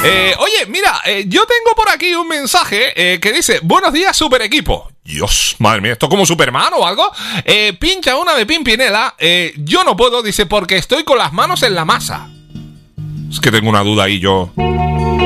Oye, mira, yo tengo por aquí un mensaje que dice: buenos días, super equipo. Dios, madre mía, ¿esto como Superman o algo? Pincha una de Pimpinela. Yo no puedo, dice, porque estoy con las manos en la masa. Es que tengo una duda ahí yo.